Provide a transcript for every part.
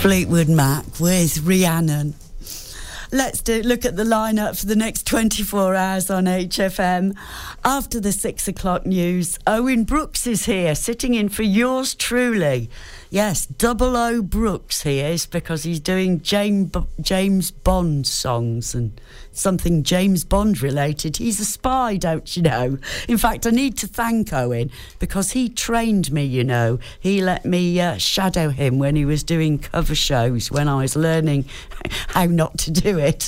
Fleetwood Mac with Rhiannon. Let's look at the lineup for the next 24 hours on HFM. After the 6 o'clock news, Owen Brooks is here, sitting in for yours truly. Yes, Double O Brooks he is, because he's doing James Bond songs and something James Bond related. He's a spy, don't you know? In fact, I need to thank Owen, because he trained me, you know. He let me shadow him when he was doing cover shows, when I was learning how not to do it.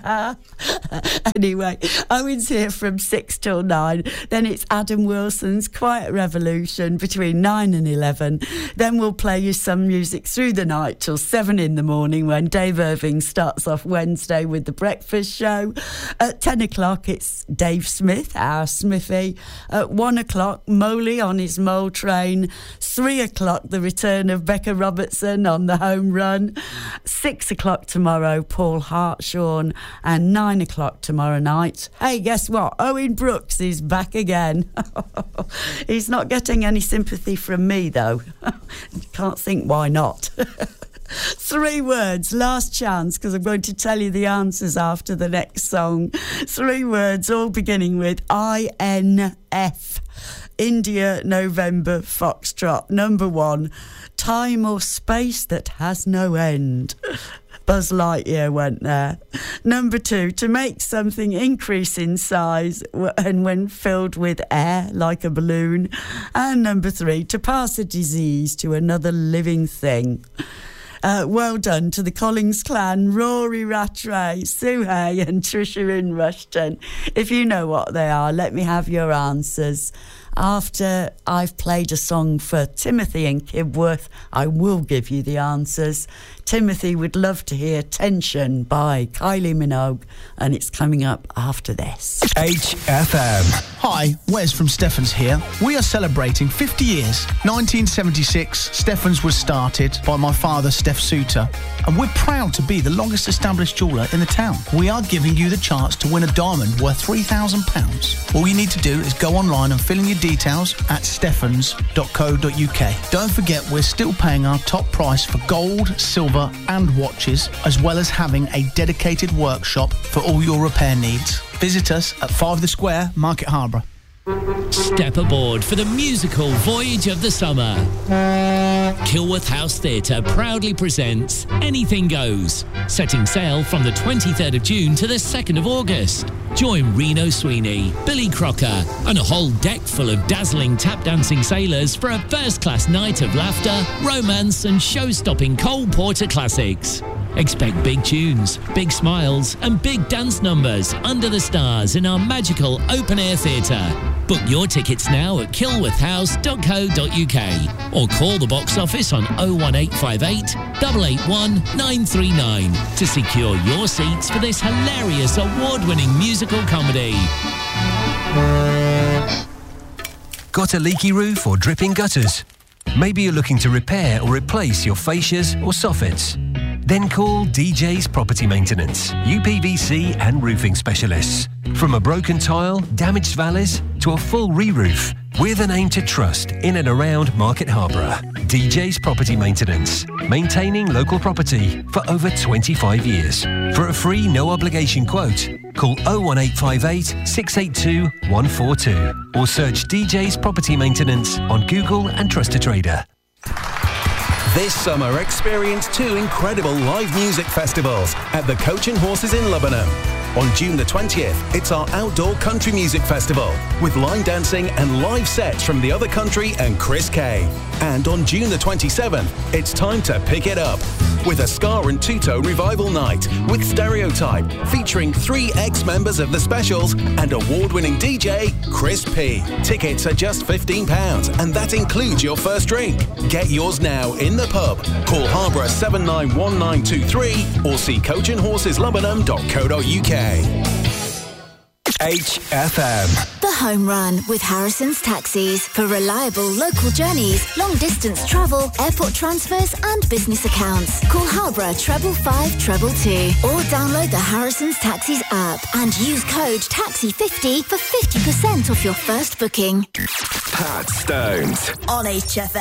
Anyway, Owen's here from 6 till 9. Then it's Adam Wilson's Quiet Revolution between 9 and 11. Then we'll play you some music through the night till 7 in the morning, when Dave Irving starts off Wednesday with The Breakfast Show. At 10 o'clock, it's Dave Smith, our Smithy. At 1 o'clock, Moley on his Mole Train. 3 o'clock, the return of Becca Robertson on the Home Run. 6 o'clock tomorrow, Paul Hartshorn. And 9 o'clock tomorrow night. Hey, guess what? Owen Brooks is back again. He's not getting any sympathy from me, though. Can't think why not. 3 words, last chance, because I'm going to tell you the answers after the next song. 3 words, all beginning with INF. India, November, Foxtrot. Number 1, time or space that has no end. Buzz Lightyear went there. Number 2, to make something increase in size and when filled with air like a balloon. And number 3, to pass a disease to another living thing. Well done to the Collins clan, Rory Rattray, Sue Hay and Trisha in Rushton. If you know what they are, let me have your answers. After I've played a song for Timothy and Kibworth, I will give you the answers. Timothy would love to hear Tension by Kylie Minogue, and it's coming up after this. HFM. Hi, Wes from Steffens here. We are celebrating 50 years. 1976, Steffens was started by my father, Steph Souter, and we're proud to be the longest established jeweller in the town. We are giving you the chance to win a diamond worth £3,000. All you need to do is go online and fill in your details at steffens.co.uk. Don't forget, we're still paying our top price for gold, silver and watches, as well as having a dedicated workshop for all your repair needs. Visit us at 5 The Square, Market Harborough. Step aboard for the musical voyage of the summer. Kilworth House Theatre proudly presents Anything Goes, setting sail from the 23rd of June to the 2nd of August. Join Reno Sweeney, Billy Crocker and a whole deck full of dazzling tap-dancing sailors for a first-class night of laughter, romance and show-stopping Cole Porter classics. Expect big tunes, big smiles and big dance numbers under the stars in our magical open-air theatre. Book your tickets now at kilworthhouse.co.uk or call the box office on 01858 881 939 to secure your seats for this hilarious award-winning musical comedy. Got a leaky roof or dripping gutters? Maybe you're looking to repair or replace your fascias or soffits? Then call DJ's Property Maintenance, UPVC and roofing specialists. From a broken tile, damaged valleys to a full re-roof, we're the name to trust in and around Market Harborough. DJ's Property Maintenance, maintaining local property for over 25 years. For a free, no-obligation quote, call 01858 682 142 or search DJ's Property Maintenance on Google and Trust a Trader. This summer, experience 2 incredible live music festivals at the Coach and Horses in Lebanon. On June the 20th, it's our outdoor country music festival with line dancing and live sets from The Other Country and Chris Kay. And on June the 27th, it's time to pick it up with a ska and two-tone revival night with Stereotype featuring 3 ex-members of The Specials and award-winning DJ Chris P. Tickets are just £15 and that includes your first drink. Get yours now in the pub. Call Harborough 791923 or see coachandhorseslebanon.co.uk. HFM. The Home Run with Harrison's Taxis for reliable local journeys, long distance travel, airport transfers and business accounts. Call Harborough 555 222 or download the Harrison's Taxis app and use code TAXI50 for 50% off your first booking. Pat Stones On HFM.